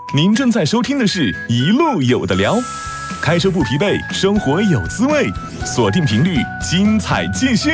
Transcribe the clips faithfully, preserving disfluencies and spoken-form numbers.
您正在收听的是一路有的聊，开车不疲惫，生活有滋味，锁定频率，精彩继续。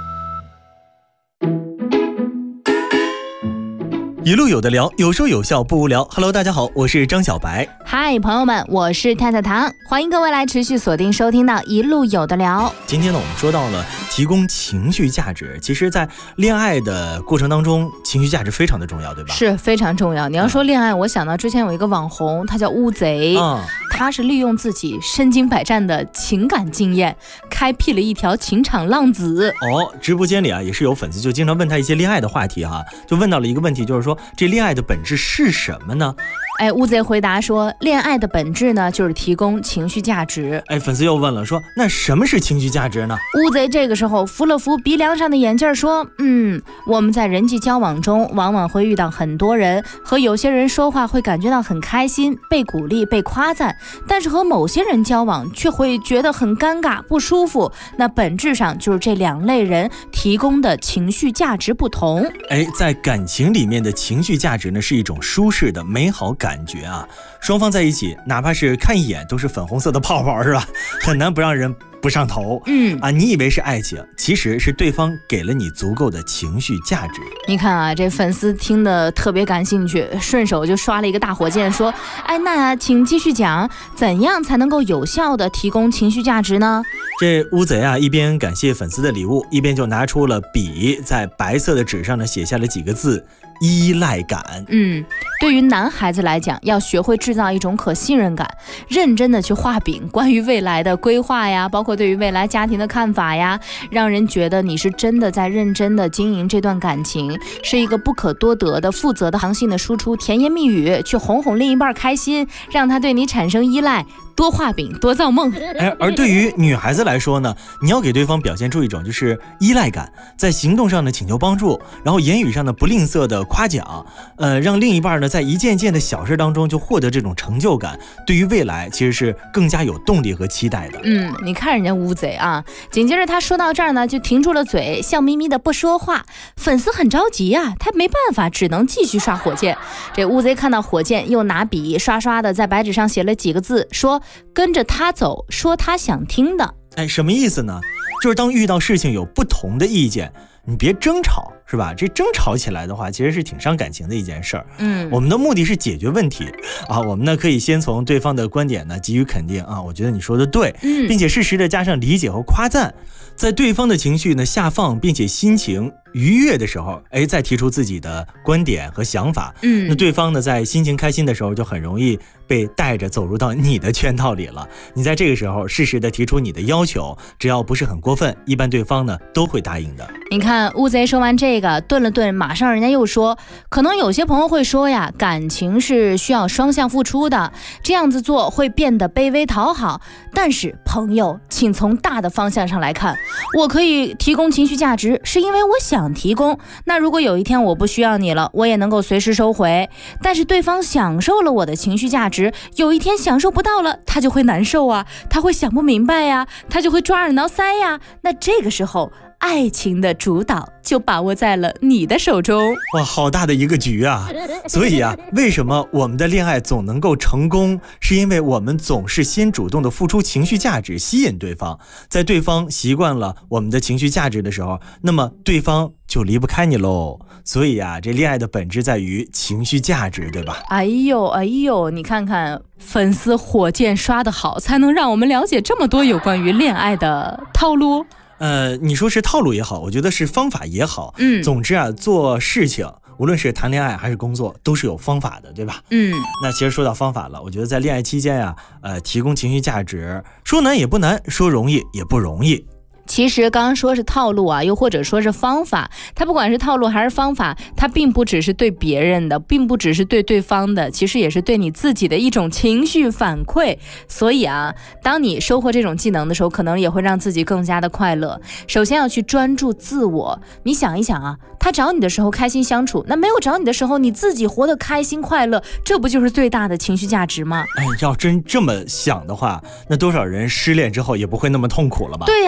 一路有的聊，有说有笑不无聊。Hello， 大家好，我是张小白。 嗨，朋友们，我是太太糖，欢迎各位来持续锁定收听到一路有的聊。 今天呢，我们说到了提供情绪价值，其实在恋爱的过程当中，情绪价值非常的重要，对吧？ 是非常重要。你要说恋爱，嗯、我想到之前有一个网红，他叫乌贼，嗯、他是利用自己身经百战的情感经验，开辟了一条情场浪子。 哦，直播间里啊，也是有粉丝就经常问他一些恋爱的话题哈、啊，就问到了一个问题，就是说这恋爱的本质是什么呢？ 哎，乌贼回答说，恋爱的本质呢，就是提供情绪价值。 哎，粉丝又问了，说那什么是情绪价值呢？ 乌贼这个时候扶了扶鼻梁上的眼镜，说，嗯，我们在人际交往中，往往会遇到很多人，和有些人说话会感觉到很开心，被鼓励，被夸赞，但是和某些人交往却会觉得很尴尬，不舒服。那本质上就是这两类人提供的情绪价值不同。 哎，在感情里面的情绪价值呢，是一种舒适的美好感感觉啊，双方在一起，哪怕是看一眼都是粉红色的泡泡，是吧？很难不让人不上头。嗯啊，你以为是爱情，其实是对方给了你足够的情绪价值。 你看啊，这粉丝听得特别感兴趣，顺手就刷了一个大火箭，说：“哎，那请继续讲，怎样才能够有效的提供情绪价值呢？” 这乌贼啊，一边感谢粉丝的礼物，一边就拿出了笔，在白色的纸上呢写下了几个字：依赖感。 嗯，对于男孩子来讲，要学会制造一种可信任感，认真的去画饼，关于未来的规划呀，包括对于未来家庭的看法呀，让人觉得你是真的在认真的经营这段感情，是一个不可多得的负责的行信的输出，甜言蜜语去哄哄另一半开心，让他对你产生依赖。多画饼，多造梦。 哎，而对于女孩子来说呢，你要给对方表现出一种就是依赖感，在行动上呢请求帮助，然后言语上呢不吝啬的夸奖，呃，让另一半呢在一件件的小事当中就获得这种成就感，对于未来其实是更加有动力和期待的。 嗯，你看人家乌贼啊，紧接着他说到这儿呢，就停住了嘴，笑眯眯的不说话。粉丝很着急啊，他没办法，只能继续刷火箭。这乌贼看到火箭，又拿笔刷刷的在白纸上写了几个字，说。跟着他走，说他想听的。 哎，什么意思呢？就是当遇到事情有不同的意见，你别争吵，是吧？这争吵起来的话，其实是挺伤感情的一件事儿。嗯，我们的目的是解决问题啊。我们呢可以先从对方的观点呢给予肯定啊，我觉得你说的对，并且适时的加上理解和夸赞，在对方的情绪呢下放，并且心情愉悦的时候，哎，再提出自己的观点和想法。嗯，那对方呢在心情开心的时候，就很容易被带着走入到你的圈套里了。你在这个时候适时的提出你的要求，只要不是很过分，一般对方呢都会答应的。 你看乌贼说完这个，顿了顿，马上人家又说，可能有些朋友会说呀，感情是需要双向付出的，这样子做会变得卑微讨好。但是朋友，请从大的方向上来看，我可以提供情绪价值，是因为我想提供。那如果有一天我不需要你了，我也能够随时收回。但是对方享受了我的情绪价值，有一天享受不到了，他就会难受啊，他会想不明白呀，他就会抓耳挠腮呀。那这个时候，爱情的主导就把握在了你的手中。 哇，好大的一个局啊！所以啊，为什么我们的恋爱总能够成功，是因为我们总是先主动的付出情绪价值，吸引对方，在对方习惯了我们的情绪价值的时候，那么对方就离不开你喽。所以啊，这恋爱的本质在于情绪价值，对吧？ 哎呦哎呦，你看看粉丝火箭刷得好，才能让我们了解这么多有关于恋爱的套路。 呃，你说是套路也好，我觉得是方法也好，嗯，总之啊，做事情无论是谈恋爱还是工作，都是有方法的，对吧？嗯，那其实说到方法了，我觉得在恋爱期间呀、啊，呃，提供情绪价值，说难也不难，说容易也不容易。 其实刚刚说是套路啊，又或者说是方法，它不管是套路还是方法，它并不只是对别人的，并不只是对对方的，其实也是对你自己的一种情绪反馈。所以啊，当你收获这种技能的时候，可能也会让自己更加的快乐。首先要去专注自我，你想一想啊，他找你的时候开心相处，那没有找你的时候你自己活得开心快乐，这不就是最大的情绪价值吗？ 哎，要真这么想的话，那多少人失恋之后也不会那么痛苦了吧？ 对呀、啊，隔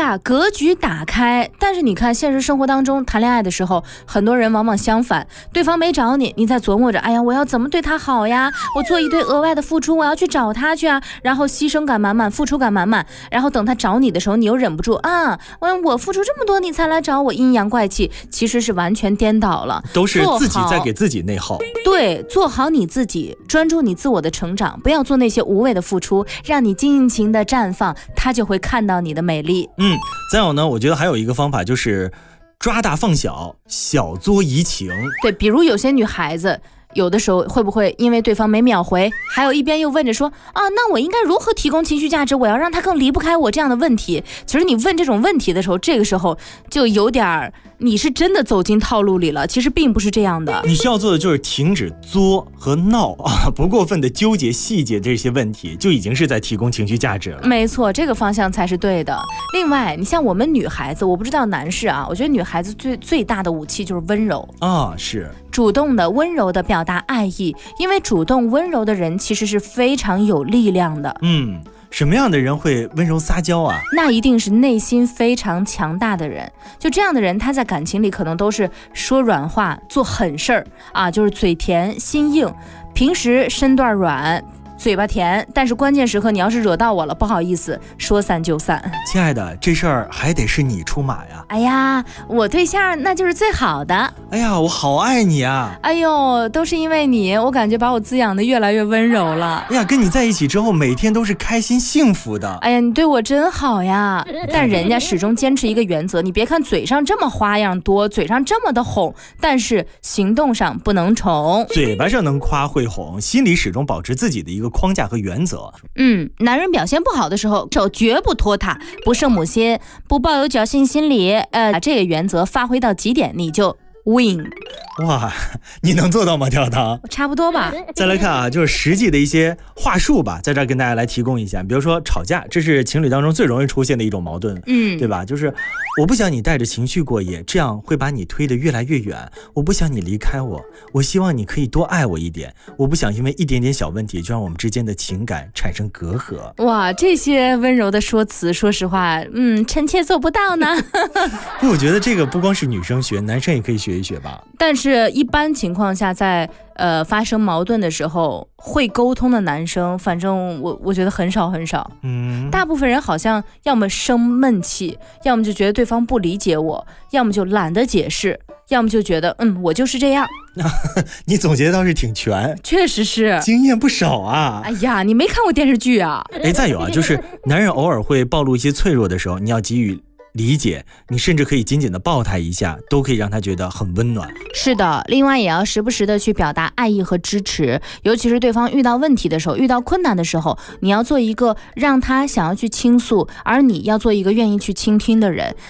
格局打开。但是你看现实生活当中谈恋爱的时候，很多人往往相反，对方没找你，你在琢磨着，哎呀，我要怎么对他好呀，我做一堆额外的付出，我要去找他去啊，然后牺牲感满满，付出感满满，然后等他找你的时候，你又忍不住啊，我我付出这么多你才来找我，阴阳怪气，其实是完全颠倒了， 都是自己在给自己内耗。 对，做好你自己，专注你自我的成长，不要做那些无谓的付出，让你尽情的绽放，他就会看到你的美丽。 嗯，再有呢，我觉得还有一个方法就是抓大放小，小作怡情。 对，比如有些女孩子有的时候会不会因为对方没秒回，还有一边又问着说啊，那我应该如何提供情绪价值，我要让他更离不开我这样的问题。其实你问这种问题的时候，这个时候就有点你是真的走进套路里了，其实并不是这样的。 你需要做的就是停止作和闹啊，不过分的纠结细节这些问题，就已经是在提供情绪价值了。 没错，这个方向才是对的。另外，你像我们女孩子，我不知道男士啊，我觉得女孩子最最大的武器就是温柔啊，是主动的、温柔的表达爱意，因为主动温柔的人其实是非常有力量的。 嗯。什么样的人会温柔撒娇啊？ 那一定是内心非常强大的人。就这样的人，他在感情里可能都是说软话、做狠事儿啊，就是嘴甜心硬，平时身段软，嘴巴甜，但是关键时刻你要是惹到我了，不好意思，说散就散。 亲爱的，这事儿还得是你出马呀。 哎呀，我对象那就是最好的。 哎呀，我好爱你啊。 哎呦，都是因为你，我感觉把我滋养的越来越温柔了。 哎呀，跟你在一起之后，每天都是开心幸福的。 哎呀，你对我真好呀。但人家始终坚持一个原则，你别看嘴上这么花样多，嘴上这么的哄，但是行动上不能宠。 嘴巴上能夸会哄，心里始终保持自己的一个框架和原则。 嗯，男人表现不好的时候，手绝不拖沓，不圣母心，不抱有侥幸心理，呃，把这个原则发挥到极点，你就 win。 哇，你能做到吗，跳糖？ 差不多吧。 再来看啊，就是实际的一些话术吧，在这儿跟大家来提供一下。比如说吵架，这是情侣当中最容易出现的一种矛盾，嗯，对吧？就是我不想你带着情绪过夜，这样会把你推得越来越远。我不想你离开我，我希望你可以多爱我一点。我不想因为一点点小问题就让我们之间的情感产生隔阂。 哇，这些温柔的说辞，说实话，嗯，臣妾做不到呢。 不，我觉得这个不光是女生学，男生也可以学一学吧。 但是一般情况下，在呃发生矛盾的时候，会沟通的男生，反正我我觉得很少很少。嗯，大部分人好像要么生闷气，要么就觉得对方不理解我，要么就懒得解释，要么就觉得嗯我就是这样。 你总结倒是挺全， 确实是经验不少啊。 哎呀，你没看过电视剧啊？ 哎，再有啊，就是男人偶尔会暴露一些脆弱的时候，你要给予理解，你甚至可以紧紧的抱他一下，都可以让他觉得很温暖。 是的，另外也要时不时的去表达爱意和支持，尤其是对方遇到问题的时候，遇到困难的时候，你要做一个让他想要去倾诉，而你要做一个愿意去倾听的人。